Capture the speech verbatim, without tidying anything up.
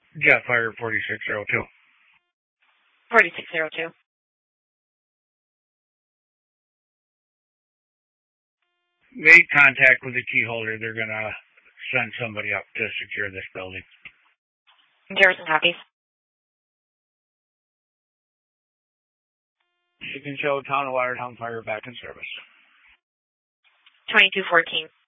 Jet Fire forty-six oh two. forty-six oh two. Made contact with the key holder. They're going to send somebody up to secure this building. Jefferson copies. You can show Town of Watertown Fire back in service. twenty-two fourteen.